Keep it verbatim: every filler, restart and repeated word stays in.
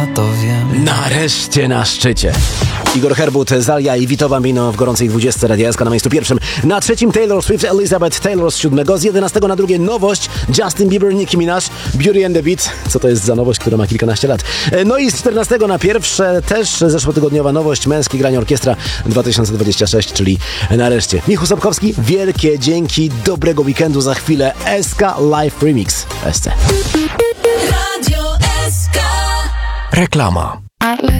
ja to wiem. Nareszcie na szczycie. Igor Herbut, Zalia i Vito Bambino w gorącej dwudziestce Radia S K na miejscu pierwszym. Na trzecim Taylor Swift, Elizabeth Taylor z siódmego. Z jedenastego na drugie nowość Justin Bieber, Nicki Minaj, Beauty and the Beat. Co to jest za nowość, która ma kilkanaście lat. No i z czternastego na pierwsze też zeszłotygodniowa nowość, Męskie Granie Orkiestra dwa tysiące dwudziesty szósty, czyli nareszcie. Michał Sapkowski, wielkie dzięki, dobrego weekendu. Za chwilę S K Live Remix S C. Radio S K. Reklama.